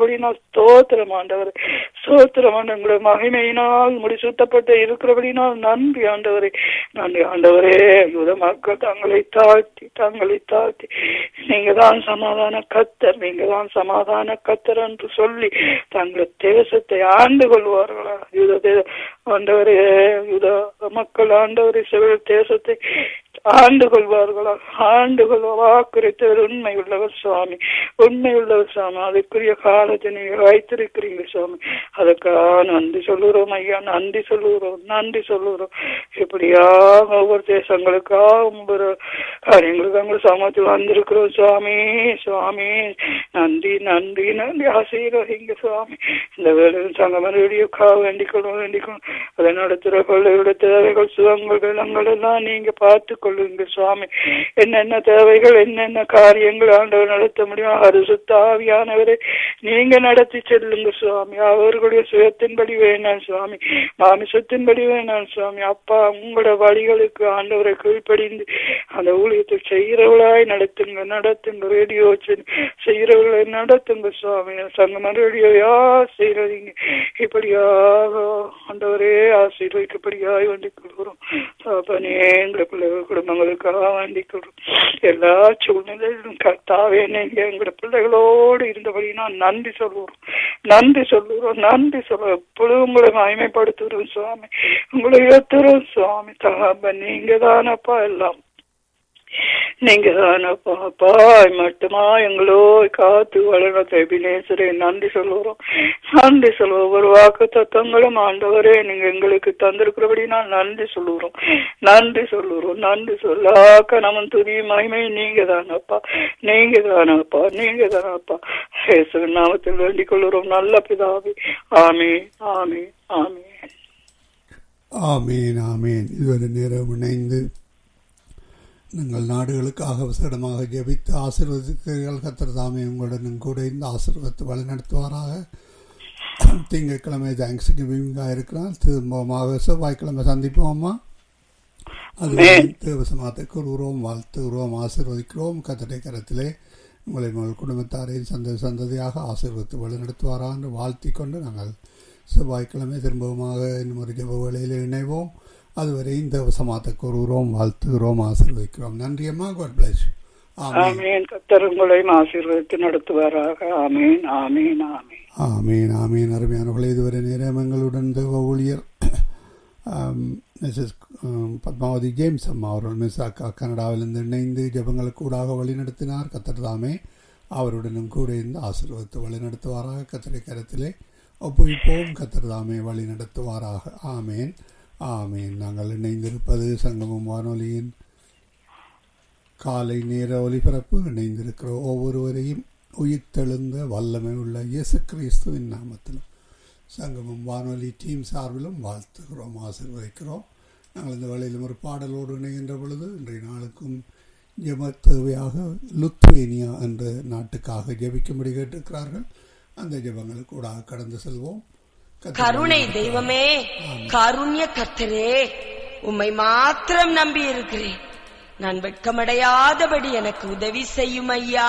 இருக்கிறபடினால் ஸ்தோத்திரம் ஆண்டவரே, ஸ்தோத்திரம். உங்களுடைய மகிமையினால் முடிசூட்டப்பட்டு இருக்கிறபடினால் நன்றி ஆண்டவரே, நன்றி ஆண்டவரே. யூத மக்கள் தங்களை தாழ்த்தி நீங்க தான் சமாதான கர்த்தர், நீங்க தான் சமாதான கர்த்தர் என்று சொல்லி தங்கள் தேசத்தை ஆண்டு கொள்வார்களா? ஆண்டவரே, யூத மக்கள் ஆண்டவரே சிவல் தேசத்தை ஆண்டு கொள்வார்களா? ஆண்டு வாக்குரைத்தவர் உண்மை உள்ளவர் சுவாமி, உண்மை உள்ளவர் சுவாமி. அதுக்குரிய காலத்தை நீங்க வைத்திருக்கிறீங்க சுவாமி. அதுக்காக நன்றி சொல்லுறோம் ஐயா, நன்றி சொல்லுகிறோம். இப்படியா ஒவ்வொரு தேசங்களுக்காக ஒவ்வொரு காரியங்களுக்கு அங்க சமத்தில் வந்திருக்கிறோம் சுவாமி. நன்றி ஆசீர்வதிங்க சுவாமி. இந்த வேலையில் சங்கமருடையக்காக வேண்டிக்கொள்ளும் அதை நடத்துகிற கொள்ளையுடைய தேவைகள், சுகங்கள், வெள்ளங்கள் எல்லாம் நீங்க பார்த்து கொள்ளுங்க சுவாமி. என்னென்ன தேவைகள், என்னென்ன காரியங்கள் ஆண்டவர் நடத்த முடியும், அருசுத்தாவியானவரை நீங்க நடத்தி செல்லுங்க சுவாமி. அவர்களுடைய சுயத்தின்படி வேணாம் சுவாமி, மாமிசத்தின்படி வேணாம் சுவாமி. அப்பா, உங்களோட வழிகளுக்கு ஆண்டவரை கீழ்ப்படிந்து அந்த ஊழியத்தை செய்கிறவளாய் நடத்துங்க. ரேடியோ செய்கிறவர்களை நடத்துங்க சுவாமி. சங்கம ரேடியோயா செய்யறீங்க. இப்படியாக ஆண்டவரே ஆசீர்வதிக்கப்படியாய் வேண்டிக் கொள்கிறோம். எங்களை பிள்ளைகள் குடும்பங்களுக்காக வேண்டிக் கொள்கிறோம். எல்லா சூழ்நிலையிலும் கர்த்தாவே நீங்க எங்களோட பிள்ளைகளோடு இருந்தபடி நான் நன்றி சொல்லுவோம். எப்பொழுதும் உங்களை மகிமைப்படுத்துகிறோம் சுவாமி, உங்களை உயர்த்துறோம் சுவாமி. தகப்பன் நீங்க தானப்பா எல்லாம், நீங்க தானப்பா மட்டுமா எங்களோ காத்து வளர்ந்த வினேசரே நன்றி சொல்லுவோம். ஒரு வாக்கு தத்துவங்களும் ஆண்டவரே நீங்க எங்களுக்கு தந்திருக்கிறபடி நான் நன்றி சொல்லுறோம். சொல்லாக்க நம்ம துணி மகிமை நீங்க தானப்பா. நாமத்தில் வேண்டிக் கொள்ளுறோம் நல்ல பிதாவே. ஆமீன். இதுவரை நேரம் இணைந்து நீங்கள் நாடுகளுக்காக அவசரமாக ஜெபித்து ஆசீர்வதிக்கிறீர்கள். கர்த்தர் தாமே உங்களுடன் கூட இந்த ஆசீர்வாதத்தை வழிநடத்துவாராக. திங்கட்கிழமை தேங்க்ஸ் கிவிங்காக இருக்கிறான். திரும்பமாக செவ்வாய்க்கிழமை சந்திப்போம்மா. அது தேவசமாத்தை கூறுகிறோம், வாழ்த்துகிறோம், ஆசீர்வதிக்கிறோம். கர்த்தருடைய கரத்திலே உங்களை உங்கள் குடும்பத்தாரையும் சந்ததியாக ஆசீர்வதித்து வழிநடத்துவாரா என்று வாழ்த்தி கொண்டு நாங்கள் செவ்வாய்க்கிழமை திரும்பமாக இன்னும் ஒரு ஜெப வேளையில் இணைவோம். அதுவரை இந்த வசமாத்தை கூறுகிறோம், வாழ்த்துகிறோம், ஆசீர்வதிக்கிறோம். நன்றி அம்மா. God bless you. ஆமென். கர்த்தர் உங்களையும் ஆசீர்வதித்து நடத்துவாராக. ஆமென். அருமையானவர்களே, இதுவரை நேரம் எங்களுடன் தேவ ஊழியர் மிஸ்ஸஸ் பத்மாவதி ஜேம்ஸ் அம்மா அவர்கள் மிஸ்ஸாக்கா கனடாவிலிருந்து இணைந்து ஜெபங்களுக்கு கூடாக வழிநடத்தினார். கர்த்தர் தாமே அவருடனும் கூட இருந்து ஆசீர்வதித்து வழிநடத்துவாராக. கர்த்தருடைய கரத்திலே ஒப்புவிப்போம். கர்த்தர் தாமே வழி நடத்துவாராக. ஆமேன். நாங்கள் இணைந்திருப்பது சங்கமம் வானொலியின் காலை நேர ஒலிபரப்பு. இணைந்திருக்கிற ஒவ்வொருவரையும் உயிர்த்தெழுந்த வல்லமை உள்ள இயேசு கிறிஸ்துவின் நாமத்திலும் சங்கமம் வானொலி டீம் சார்பிலும் வாழ்த்துகிறோம், ஆசீர்வதிக்கிறோம். நாங்கள் இந்த வேளையிலும் ஒரு பாடலோடு இணைகின்ற பொழுது இன்றைய நாளுக்கும் ஜெப தேவையாக லுத்வேனியா என்ற நாட்டுக்காக ஜெபிக்கும்படி கேட்டிருக்கிறார்கள். அந்த ஜெபங்களுக்கு கூட கடந்து செல்வோம். கருணை தெய்வமே, காருண்ய கர்த்தரே, உம்மை மாத்திரம் நம்பி இருக்கிறேன். நான் வெட்கமடையாதபடி எனக்கு உதவி செய்யும் ஐயா.